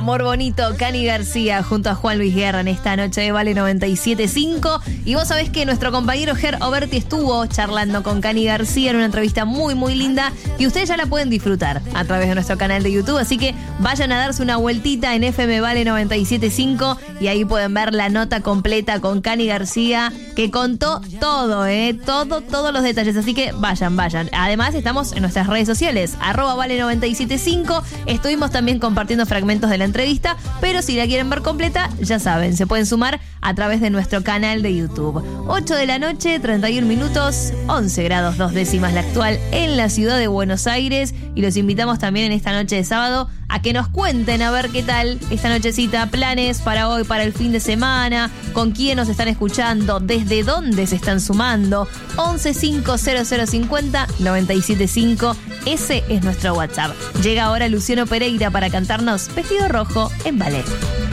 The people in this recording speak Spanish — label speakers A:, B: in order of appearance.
A: Amor Bonito, Cani García junto a Juan Luis Guerra en esta noche de Vale 97.5. Y vos sabés que nuestro compañero Ger Oberti estuvo charlando con Cani García en una entrevista muy, muy linda y ustedes ya la pueden disfrutar a través de nuestro canal de YouTube. Así que vayan a darse una vueltita en FM Vale 97.5 y ahí pueden ver la nota completa con Cani García que contó todo, todos los detalles. Así que vayan. Además estamos en nuestras redes sociales, @Vale 97.5. Estuvimos también compartiendo fragmentos de la entrevista, pero si la quieren ver completa, ya saben, se pueden sumar a través de nuestro canal de YouTube. 8 de la noche, 31 minutos, 11 grados 2 décimas la actual en la ciudad de Buenos Aires. Y los invitamos también en esta noche de sábado a que nos cuenten a ver qué tal esta nochecita, planes para hoy, para el fin de semana, con quién nos están escuchando, desde dónde se están sumando. 115050 975, ese es nuestro WhatsApp. Llega ahora Luciano Pereira para cantarnos Vestido Rojo en Ballet.